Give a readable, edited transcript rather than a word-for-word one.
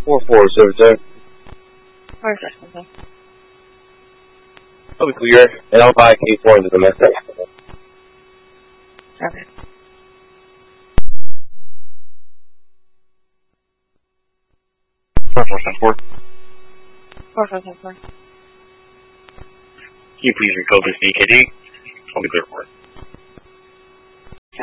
4-4, 4-4. I'll be clear, and I'll buy K4 into the message. Okay. Four. 4-4. Can you please recode this DKD? I'll be clear for it.